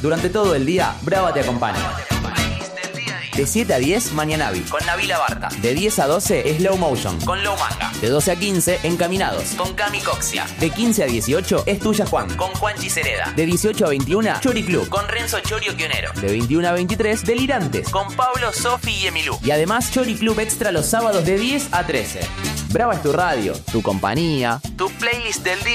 Durante todo el día, Brava te acompaña. De 7 a 10, Mañanavi, con Nabila Barta. De 10 a 12, Slow Motion, con Low Manga. De 12 a 15, Encaminados, con Cami Coxia. De 15 a 18, Es Tuya Juan, con Juanchi Cereda. De 18 a 21, Chori Club, con Renzo Chorio Quionero. De 21 a 23, Delirantes, con Pablo, Sofi y Emilú. Y además, Chori Club Extra los sábados de 10 a 13. Brava es tu radio, tu compañía, tu playlist del día.